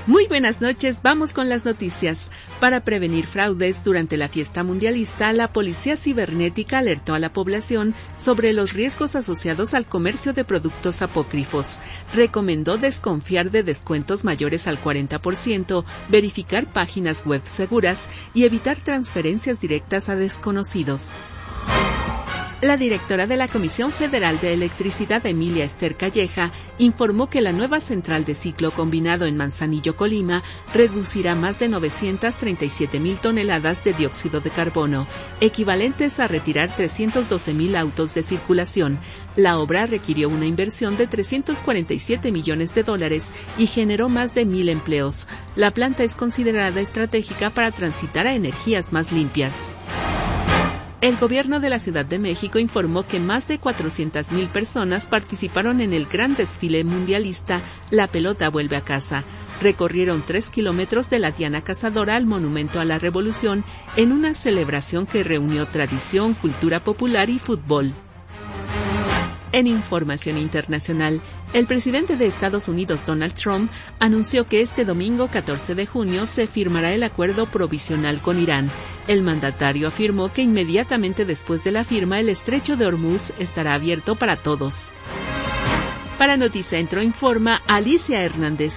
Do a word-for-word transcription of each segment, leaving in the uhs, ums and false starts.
Muy buenas noches, vamos con las noticias. Para prevenir fraudes durante la fiesta mundialista, la Policía Cibernética alertó a la población sobre los riesgos asociados al comercio de productos apócrifos. Recomendó desconfiar de descuentos mayores al cuarenta por ciento, verificar páginas web seguras y evitar transferencias directas a desconocidos. La directora de la Comisión Federal de Electricidad, Emilia Ester Calleja, informó que la nueva central de ciclo combinado en Manzanillo, Colima, reducirá más de novecientas treinta y siete mil toneladas de dióxido de carbono, equivalentes a retirar trescientos doce mil autos de circulación. La obra requirió una inversión de trescientos cuarenta y siete millones de dólares y generó más de mil empleos. La planta es considerada estratégica para transitar a energías más limpias. El gobierno de la Ciudad de México informó que más de cuatrocientas mil personas participaron en el gran desfile mundialista La Pelota Vuelve a Casa. Recorrieron tres kilómetros de la Diana Cazadora al Monumento a la Revolución en una celebración que reunió tradición, cultura popular y fútbol. En información internacional, el presidente de Estados Unidos, Donald Trump, anunció que este domingo catorce de junio se firmará el acuerdo provisional con Irán. El mandatario afirmó que inmediatamente después de la firma el estrecho de Hormuz estará abierto para todos. Para Noticentro informa Alicia Hernández.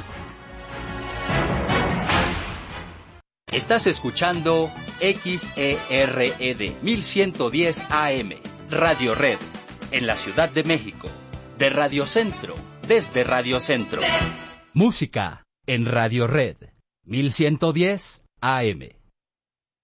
Estás escuchando X E R E D mil ciento diez A M, Radio Red. En la Ciudad de México, de Radio Centro, desde Radio Centro. Música en Radio Red, mil ciento diez A M.